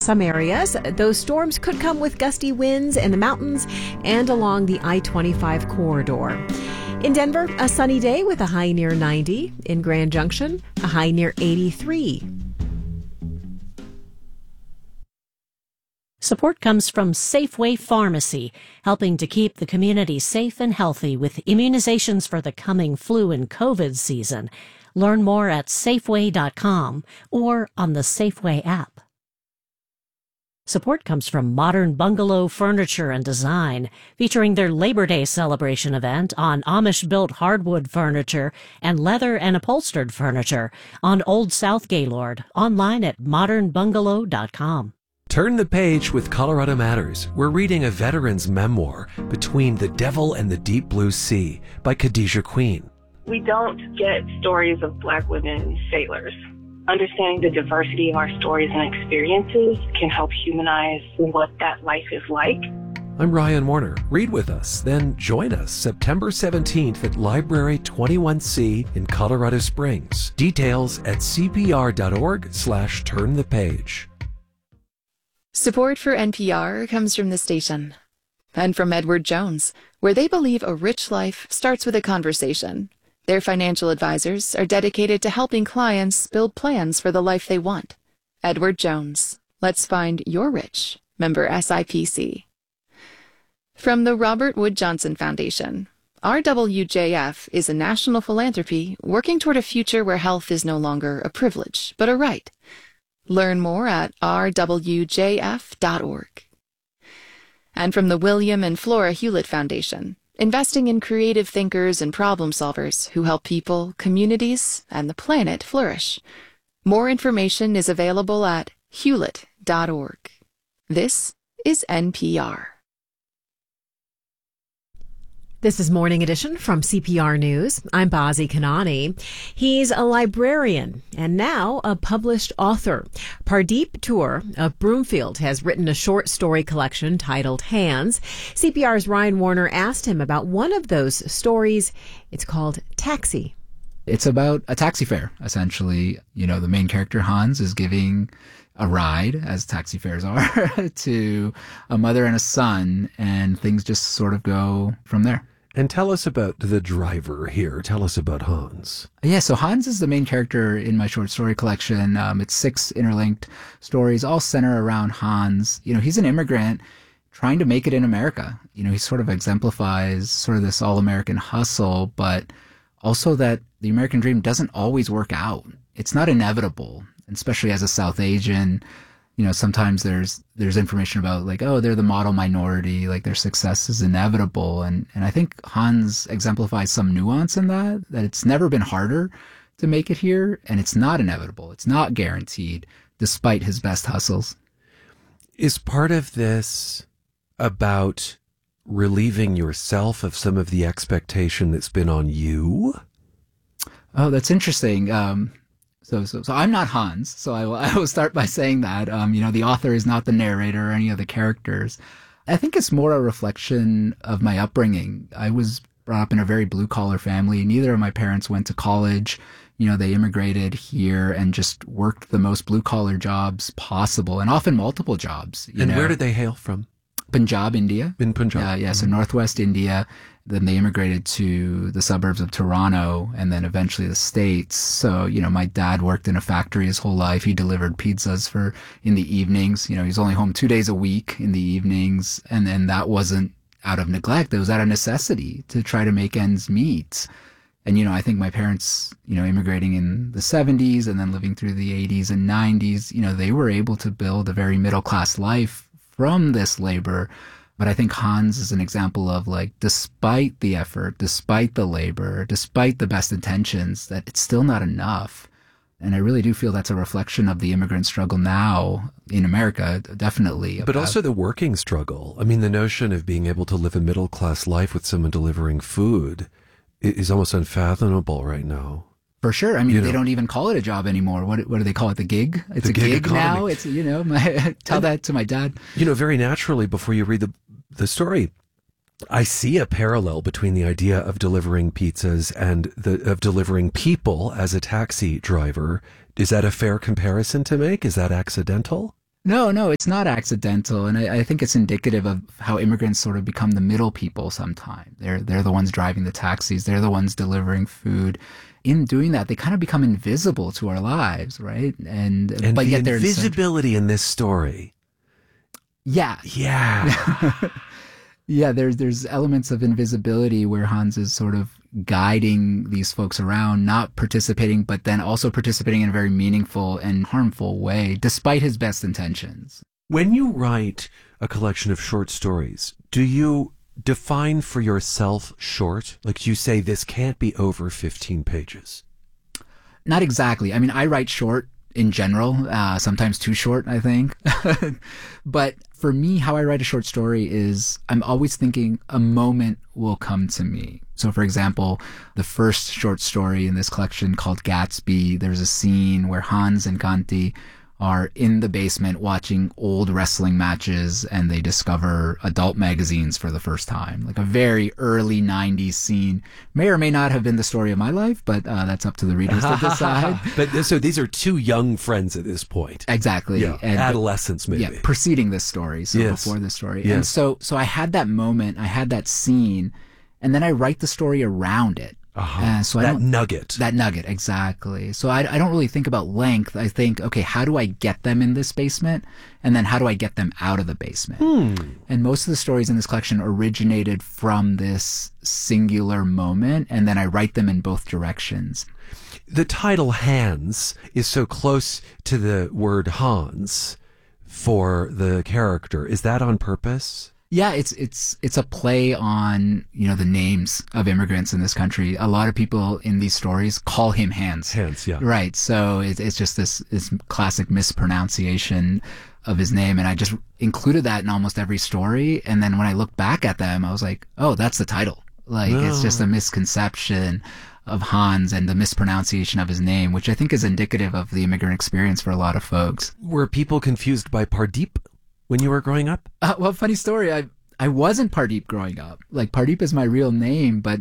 some areas. Those storms could come with gusty winds in the mountains and along the I-25 corridor. In Denver, a sunny day with a high near 90. In Grand Junction, a high near 83. Support comes from Safeway Pharmacy, helping to keep the community safe and healthy with immunizations for the coming flu and COVID season. Learn more at Safeway.com or on the Safeway app. Support comes from Modern Bungalow Furniture and Design, featuring their Labor Day celebration event on Amish-built hardwood furniture and leather and upholstered furniture on Old South Gaylord, online at modernbungalow.com. Turn the page with Colorado Matters. We're reading a veteran's memoir, Between the Devil and the Deep Blue Sea, by Khadijah Queen. We don't get stories of Black women sailors. Understanding the diversity of our stories and experiences can help humanize what that life is like. I'm Ryan Warner. Read with us, then join us September 17th at Library 21C in Colorado Springs. Details at cpr.org/turnthepage. Support for NPR comes from the station and from Edward Jones, where they believe a rich life starts with a conversation. Their financial advisors are dedicated to helping clients build plans for the life they want. Edward Jones. Let's find your rich. Member SIPC. From the Robert Wood Johnson Foundation. RWJF is a national philanthropy working toward a future where health is no longer a privilege, but a right. Learn more at rwjf.org. And from the William and Flora Hewlett Foundation, investing in creative thinkers and problem solvers who help people, communities, and the planet flourish. More information is available at hewlett.org. This is NPR. This is Morning Edition from CPR News. I'm Bazi Kanani. He's a librarian and now a published author. Pardeep Tour of Broomfield has written a short story collection titled Hands. CPR's Ryan Warner asked him about one of those stories. It's called Taxi. It's about a taxi fare, essentially. You know, the main character, Hans, is giving a ride, as taxi fares are, to a mother and a son, and things just sort of go from there. And tell us about the driver here. Tell us about Hans. Yeah, so Hans is the main character in my short story collection. It's 6 interlinked stories, all center around Hans. You know, he's an immigrant trying to make it in America. You know, he sort of exemplifies sort of this all-American hustle, but also that the American dream doesn't always work out. It's not inevitable, especially as a South Asian. You know, sometimes there's information about like, oh, they're the model minority, like their success is inevitable. And I think Hans exemplifies some nuance in that it's never been harder to make it here, and it's not inevitable. It's not guaranteed, despite his best hustles. Is part of this about relieving yourself of some of the expectation that's been on you? Oh, that's interesting. So I'm not Hans, so I will start by saying that. You know, the author is not the narrator or any of the characters. I think it's more a reflection of my upbringing. I was brought up in a very blue-collar family. Neither of my parents went to college. You know, they immigrated here and just worked the most blue-collar jobs possible, and often multiple jobs. And where did they hail from? Punjab, India. In Punjab. Yeah, so northwest India. Then they immigrated to the suburbs of Toronto and then eventually the States. So, you know, my dad worked in a factory his whole life. He delivered pizzas in the evenings. You know, he's only home 2 days a week in the evenings. And then that wasn't out of neglect. It was out of necessity to try to make ends meet. And, you know, I think my parents, you know, immigrating in the 70s and then living through the 80s and 90s, you know, they were able to build a very middle class life from this labor. But I think Hans is an example of, like, despite the effort, despite the labor, despite the best intentions, that it's still not enough. And I really do feel that's a reflection of the immigrant struggle now in America, definitely. But also the working struggle. I mean, the notion of being able to live a middle-class life with someone delivering food is almost unfathomable right now. For sure. I mean, they don't even call it a job anymore. What do they call it? The gig? It's a gig economy. Now. It's, you know, tell that to my dad. You know, very naturally, before you read the story, I see a parallel between the idea of delivering pizzas and of delivering people as a taxi driver. Is that a fair comparison to make? Is that accidental? No, it's not accidental. And I think it's indicative of how immigrants sort of become the middle people sometimes. They're the ones driving the taxis. They're the ones delivering food. In doing that, they kind of become invisible to our lives, right? And but yet there's invisibility in this story. Yeah. Yeah, there's elements of invisibility where Hans is sort of guiding these folks around, not participating, but then also participating in a very meaningful and harmful way, despite his best intentions. When you write a collection of short stories, do you define for yourself short? Like, you say this can't be over 15 pages? Not exactly. I mean, I write short in general, sometimes too short, I think. But for me, how I write a short story is I'm always thinking a moment will come to me. So, for example, the first short story in this collection called Gatsby, there's a scene where Hans and Kanti are in the basement watching old wrestling matches, and they discover adult magazines for the first time. Like a very early 90s scene. May or may not have been the story of my life, but that's up to the readers to decide. But so these are two young friends at this point. Exactly. Yeah. And adolescents, maybe. Yeah, preceding this story. So before this story. Yes. And so I had that moment, I had that scene, and then I write the story around it. So that nugget. That nugget, exactly. So I don't really think about length. I think, okay, how do I get them in this basement? And then how do I get them out of the basement? And most of the stories in this collection originated from this singular moment, and then I write them in both directions. The title Hans is so close to the word Hans for the character. Is that on purpose? Yeah, it's a play on, the names of immigrants in this country. A lot of people in these stories call him Hans. Hans, yeah. Right. So it's just this classic mispronunciation of his name. And I just included that in almost every story. And then when I look back at them, I was like, oh, that's the title. Like, it's just a misconception of Hans and the mispronunciation of his name, which I think is indicative of the immigrant experience for a lot of folks. Were people confused by Pardeep when you were growing up? Well, funny story. I wasn't Pardeep growing up. Like, Pardeep is my real name, but,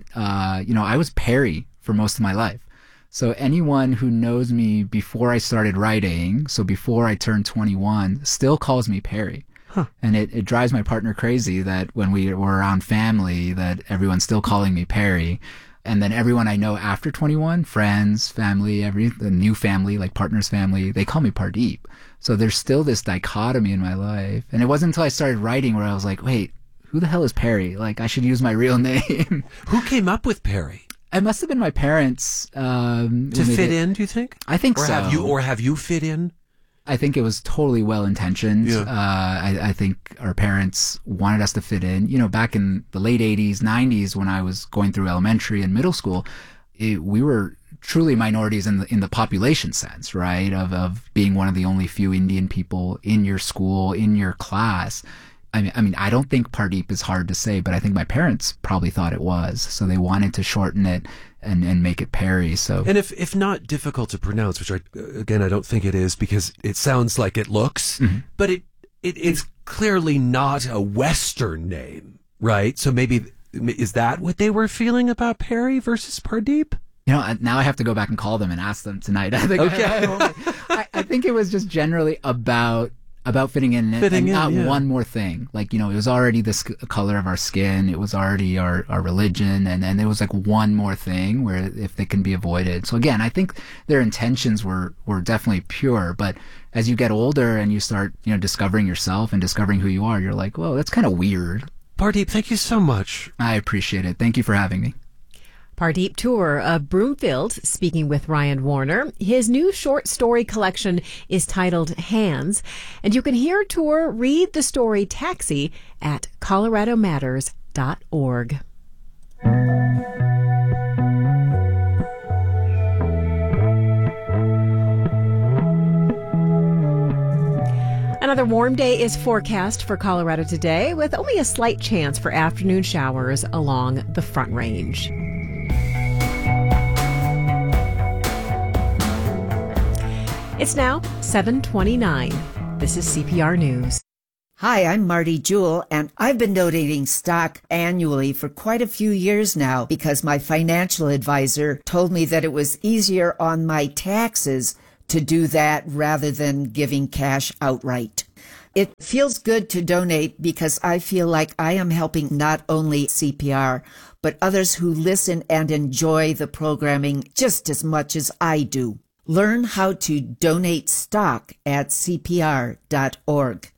I was Perry for most of my life. So anyone who knows me before I started writing, so before I turned 21, still calls me Perry. And it drives my partner crazy that when we were around family, that everyone's still calling me Perry. And then everyone I know after 21, friends, family, the new family, like partner's family, they call me Pardeep. So there's still this dichotomy in my life. And it wasn't until I started writing where I was like, wait, who the hell is Perry? Like, I should use my real name. Who came up with Perry? It must have been my parents. To fit in, do you think? I think so. Have you fit in? I think it was totally well-intentioned. Yeah. I think our parents wanted us to fit in. Back in the late 80s, 90s, when I was going through elementary and middle school, we were truly minorities in the population sense, right? Of being one of the only few Indian people in your school, in your class. I mean, I don't think Pardeep is hard to say, but I think my parents probably thought it was. So they wanted to shorten it and make it Perry. So, and if not difficult to pronounce, which I don't think it is, because it sounds like it looks, but it's clearly not a Western name, right? So maybe, is that what they were feeling about Perry versus Pardeep? Now I have to go back and call them and ask them tonight. I think I think it was just generally about fitting in and not one more thing. Like, it was already the color of our skin. It was already our religion. And it was like one more thing where if they can be avoided. So again, I think their intentions were definitely pure. But as you get older and you start, discovering yourself and discovering who you are, you're like, whoa, that's kind of weird. Pardeep, thank you so much. I appreciate it. Thank you for having me. Pardeep Tour of Broomfield, speaking with Ryan Warner. His new short story collection is titled Hands, and you can hear Tour read the story Taxi at coloradomatters.org. Another warm day is forecast for Colorado today, with only a slight chance for afternoon showers along the Front Range. It's now 7:29. This is CPR News. Hi, I'm Marty Jewell, and I've been donating stock annually for quite a few years now because my financial advisor told me that it was easier on my taxes to do that rather than giving cash outright. It feels good to donate because I feel like I am helping not only CPR, but others who listen and enjoy the programming just as much as I do. Learn how to donate stock at CPR.org.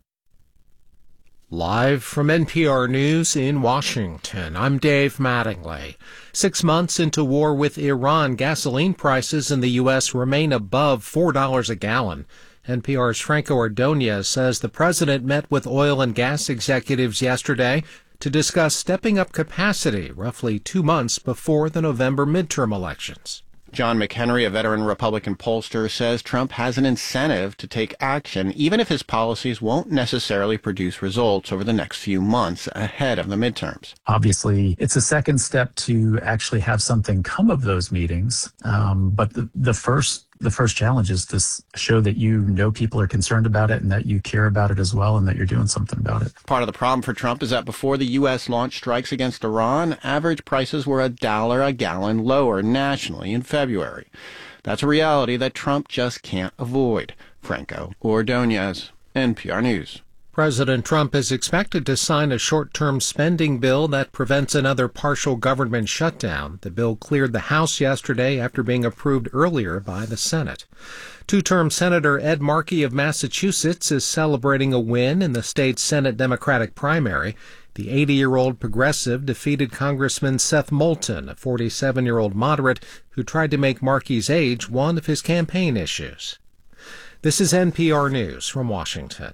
Live from NPR News in Washington, I'm Dave Mattingly. 6 months into war with Iran, gasoline prices in the U.S. remain above $4 a gallon. NPR's Franco Ordonez says the president met with oil and gas executives yesterday to discuss stepping up capacity roughly 2 months before the November midterm elections. John McHenry, a veteran Republican pollster, says Trump has an incentive to take action, even if his policies won't necessarily produce results over the next few months ahead of the midterms. Obviously, it's a second step to actually have something come of those meetings. But the first challenge is to show that you know people are concerned about it and that you care about it as well and that you're doing something about it. Part of the problem for Trump is that before the U.S. launched strikes against Iran, average prices were $1 a gallon lower nationally in February. That's a reality that Trump just can't avoid. Franco Ordonez, NPR News. President Trump is expected to sign a short-term spending bill that prevents another partial government shutdown. The bill cleared the House yesterday after being approved earlier by the Senate. Two-term Senator Ed Markey of Massachusetts is celebrating a win in the state's Senate Democratic primary. The 80-year-old progressive defeated Congressman Seth Moulton, a 47-year-old moderate who tried to make Markey's age one of his campaign issues. This is NPR News from Washington.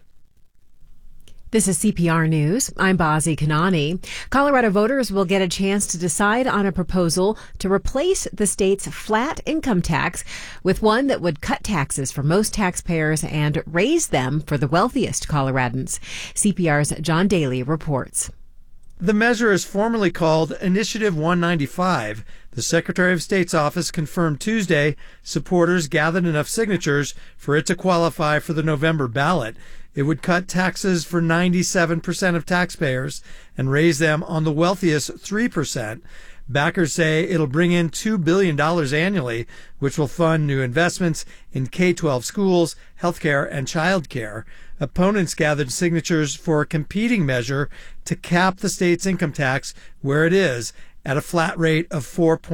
This is CPR News. I'm Bazi Kanani. Colorado voters will get a chance to decide on a proposal to replace the state's flat income tax with one that would cut taxes for most taxpayers and raise them for the wealthiest Coloradans. CPR's John Daly reports. The measure is formally called Initiative 195. The Secretary of State's office confirmed Tuesday supporters gathered enough signatures for it to qualify for the November ballot. It would cut taxes for 97% of taxpayers and raise them on the wealthiest 3%. Backers say it'll bring in $2 billion annually, which will fund new investments in K-12 schools, healthcare, and childcare. Opponents gathered signatures for a competing measure to cap the state's income tax where it is, at a flat rate of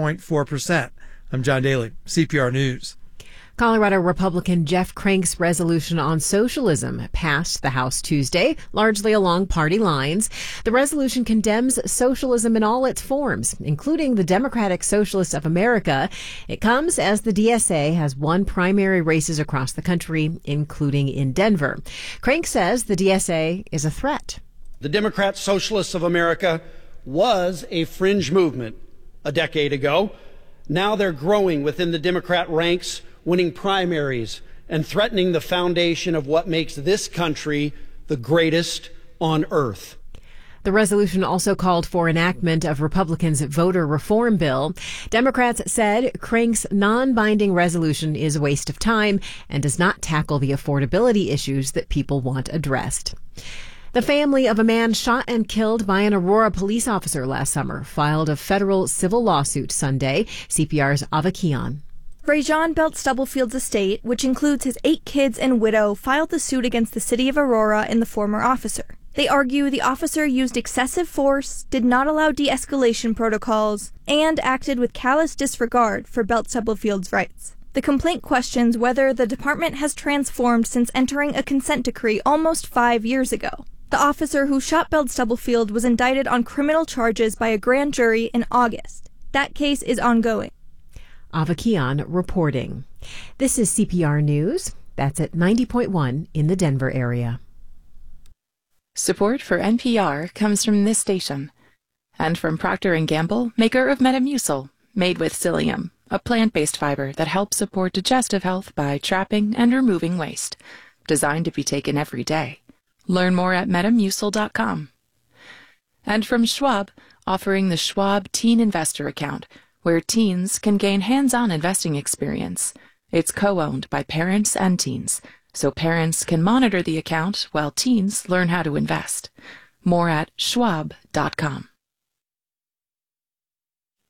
4.4%. I'm John Daly, CPR News. Colorado Republican Jeff Crank's resolution on socialism passed the House Tuesday, largely along party lines. The resolution condemns socialism in all its forms, including the Democratic Socialists of America. It comes as the DSA has won primary races across the country, including in Denver. Crank says the DSA is a threat. The Democrat Socialists of America was a fringe movement a decade ago. Now they're growing within the Democrat ranks, winning primaries and threatening the foundation of what makes this country the greatest on earth. The resolution also called for enactment of Republicans' voter reform bill. Democrats said Crank's non-binding resolution is a waste of time and does not tackle the affordability issues that people want addressed. The family of a man shot and killed by an Aurora police officer last summer filed a federal civil lawsuit Sunday. CPR's Ava Kian. Rajon Belt Stubblefield's estate, which includes his 8 kids and widow, filed the suit against the city of Aurora and the former officer. They argue the officer used excessive force, did not allow de-escalation protocols, and acted with callous disregard for Belt Stubblefield's rights. The complaint questions whether the department has transformed since entering a consent decree almost 5 years ago. The officer who shot Belt Stubblefield was indicted on criminal charges by a grand jury in August. That case is ongoing. Ava Kian reporting. This is CPR News. That's at 90.1 in the Denver area. Support for NPR comes from this station and from Procter & Gamble, maker of Metamucil, made with psyllium, a plant-based fiber that helps support digestive health by trapping and removing waste. Designed to be taken every day. Learn more at Metamucil.com. And from Schwab, offering the Schwab Teen Investor Account, where teens can gain hands-on investing experience. It's co-owned by parents and teens, so parents can monitor the account while teens learn how to invest. More at schwab.com.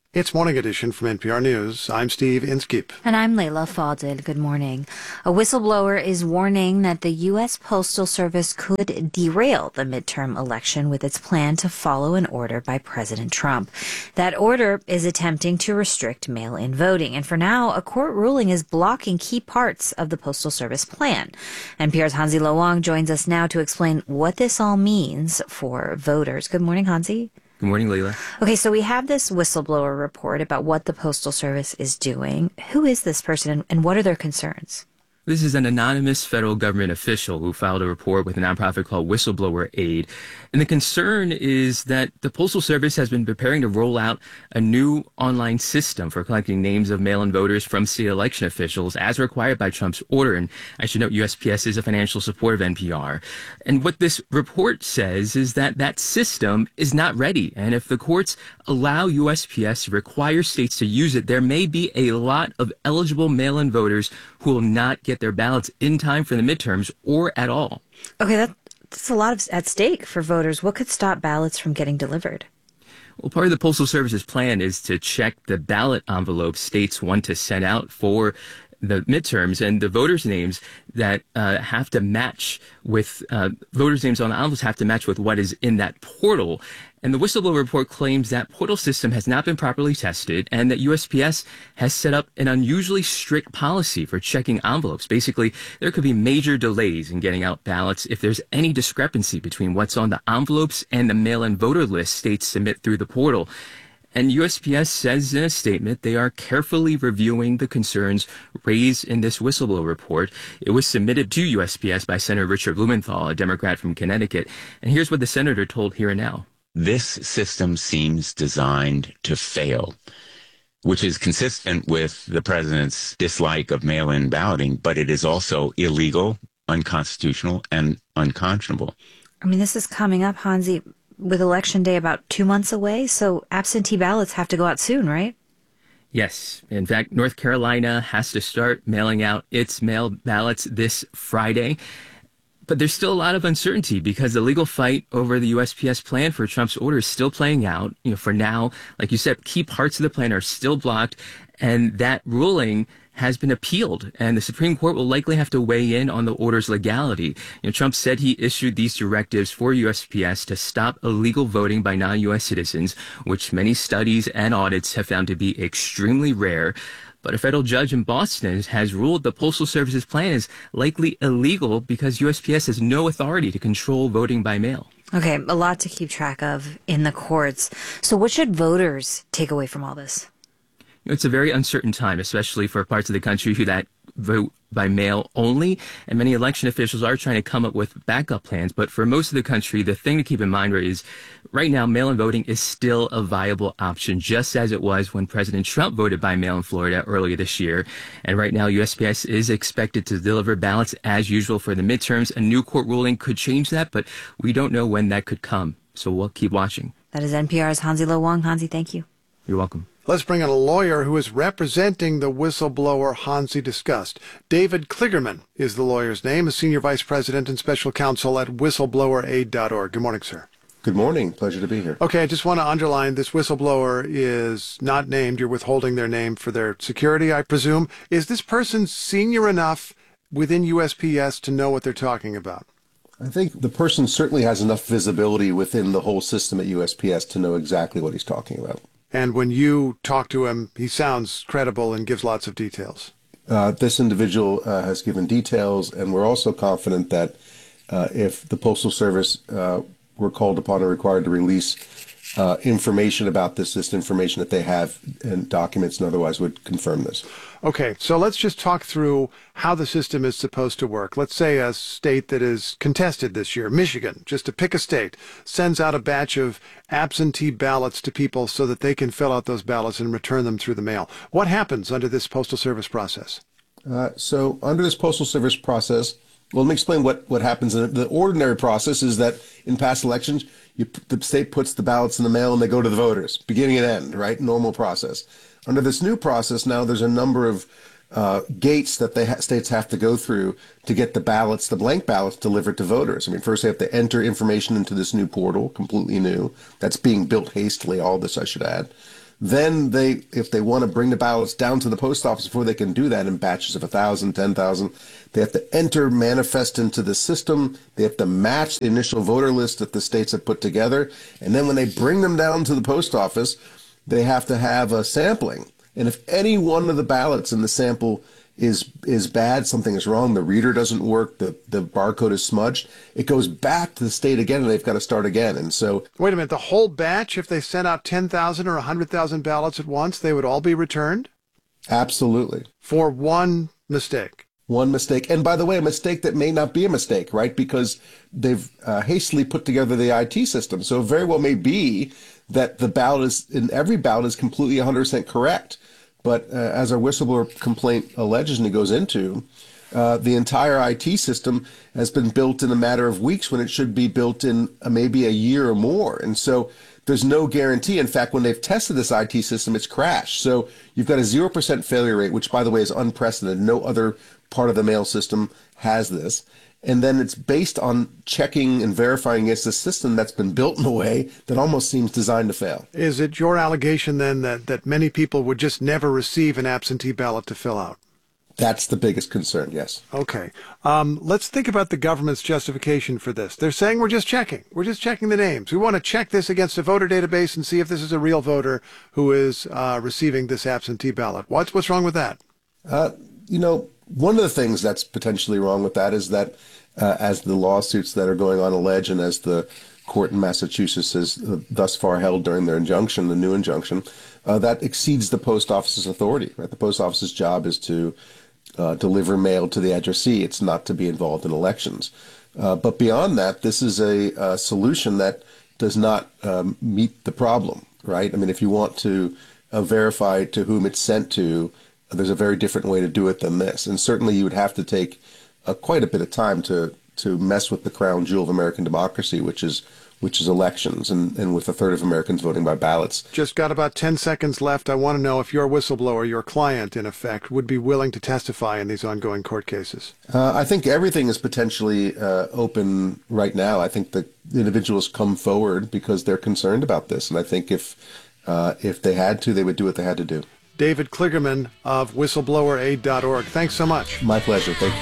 It's Morning Edition from NPR News. I'm Steve Inskeep. And I'm Layla Fadil. Good morning. A whistleblower is warning that the U.S. Postal Service could derail the midterm election with its plan to follow an order by President Trump. That order is attempting to restrict mail-in voting. And for now, a court ruling is blocking key parts of the Postal Service plan. NPR's Hansi Lo Wang joins us now to explain what this all means for voters. Good morning, Hansi. Good morning, Leila. Okay, so we have this whistleblower report about what the Postal Service is doing. Who is this person and what are their concerns? This is an anonymous federal government official who filed a report with a nonprofit called Whistleblower Aid. And the concern is that the Postal Service has been preparing to roll out a new online system for collecting names of mail-in voters from state election officials as required by Trump's order. And I should note USPS is a financial support of NPR. And what this report says is that that system is not ready. And if the courts allow USPS to require states to use it, there may be a lot of eligible mail-in voters who will not get their ballots in time for the midterms or at all. Okay, that's a lot at stake for voters. What could stop ballots from getting delivered? Well, part of the Postal Service's plan is to check the ballot envelopes states want to send out for the midterms, and the voters' names that have to match with voters' names on the envelopes have to match with what is in that portal. And the whistleblower report claims that portal system has not been properly tested and that USPS has set up an unusually strict policy for checking envelopes. Basically, there could be major delays in getting out ballots if there's any discrepancy between what's on the envelopes and the mail-in voter list states submit through the portal. And USPS says in a statement they are carefully reviewing the concerns raised in this whistleblower report. It was submitted to USPS by Senator Richard Blumenthal, a Democrat from Connecticut. And here's what the senator told Here and Now. This system seems designed to fail, which is consistent with the president's dislike of mail-in balloting, but it is also illegal, unconstitutional, and unconscionable. I mean, this is coming up, Hansi, with Election Day about 2 months away, so absentee ballots have to go out soon, right? Yes. In fact, North Carolina has to start mailing out its mail ballots this Friday. But there's still a lot of uncertainty because the legal fight over the USPS plan for Trump's order is still playing out. For now, like you said, key parts of the plan are still blocked, and that ruling has been appealed, and the Supreme Court will likely have to weigh in on the order's legality. Trump said he issued these directives for USPS to stop illegal voting by non-U.S. citizens, which many studies and audits have found to be extremely rare. But a federal judge in Boston has ruled the Postal Service's plan is likely illegal because USPS has no authority to control voting by mail. Okay, a lot to keep track of in the courts. So what should voters take away from all this? It's a very uncertain time, especially for parts of the country that vote by mail only. And many election officials are trying to come up with backup plans. But for most of the country, the thing to keep in mind is right now, mail-in voting is still a viable option, just as it was when President Trump voted by mail in Florida earlier this year. And right now, USPS is expected to deliver ballots as usual for the midterms. A new court ruling could change that, but we don't know when that could come. So we'll keep watching. That is NPR's Hansi Lo Wang. Hansi, thank you. You're welcome. Let's bring in a lawyer who is representing the whistleblower Hansi discussed. David Kligerman is the lawyer's name, a senior vice president and special counsel at whistleblower.aid.org. Good morning, sir. Good morning. Pleasure to be here. Okay, I just want to underline this whistleblower is not named. You're withholding their name for their security, I presume. Is this person senior enough within USPS to know what they're talking about? I think the person certainly has enough visibility within the whole system at USPS to know exactly what he's talking about. And when you talk to him, he sounds credible and gives lots of details. This individual has given details, and we're also confident that if the Postal Service were called upon or required to release information about this information that they have and documents and otherwise would confirm this. Okay, so let's just talk through how the system is supposed to work. Let's say a state that is contested this year, Michigan, just to pick a state, sends out a batch of absentee ballots to people so that they can fill out those ballots and return them through the mail. What happens under this Postal Service process? So under this Postal Service process, well, let me explain what happens. The ordinary process is that in past elections, the state puts the ballots in the mail and they go to the voters, beginning and end, right? Normal process. Under this new process now, there's a number of gates that states have to go through to get the ballots, the blank ballots, delivered to voters. I mean, first they have to enter information into this new portal, completely new. That's being built hastily, all this I should add. Then if they want to bring the ballots down to the post office before they can do that in batches of 1,000, 10,000, they have to enter manifest into the system. They have to match the initial voter list that the states have put together. And then when they bring them down to the post office, they have to have a sampling. And if any one of the ballots in the sample is bad, something is wrong, the reader doesn't work, the barcode is smudged, it goes back to the state again and they've got to start again. And so... Wait a minute, the whole batch, if they sent out 10,000 or 100,000 ballots at once, they would all be returned? Absolutely. For one mistake. One mistake. And by the way, a mistake that may not be a mistake, right? Because they've hastily put together the IT system. So it very well may be that the ballot every ballot is completely 100% correct. But as our whistleblower complaint alleges and it goes into, the entire IT system has been built in a matter of weeks when it should be built in maybe a year or more. And so there's no guarantee. In fact, when they've tested this IT system, it's crashed. So you've got a 0% failure rate, which, by the way, is unprecedented. No other part of the mail system has this. And then it's based on checking and verifying against a system that's been built in a way that almost seems designed to fail. Is it your allegation then that many people would just never receive an absentee ballot to fill out? That's the biggest concern, yes. Okay. Let's think about the government's justification for this. They're saying we're just checking. We're just checking the names. We want to check this against a voter database and see if this is a real voter who is receiving this absentee ballot. What's wrong with that? One of the things that's potentially wrong with that is that as the lawsuits that are going on allege and as the court in Massachusetts has thus far held during their injunction, the new injunction, that exceeds the post office's authority. Right? The post office's job is to deliver mail to the addressee. It's not to be involved in elections. But beyond that, this is a solution that does not meet the problem, right? I mean, if you want to verify to whom it's sent to, there's a very different way to do it than this. And certainly you would have to take quite a bit of time to mess with the crown jewel of American democracy, which is elections, and with a third of Americans voting by ballots. Just got about 10 seconds left. I want to know if your whistleblower, your client, in effect, would be willing to testify in these ongoing court cases. I think everything is potentially open right now. I think the individuals come forward because they're concerned about this. And I think if they had to, they would do what they had to do. David Kligerman of whistleblower.org. Thanks so much. My pleasure. Thank you.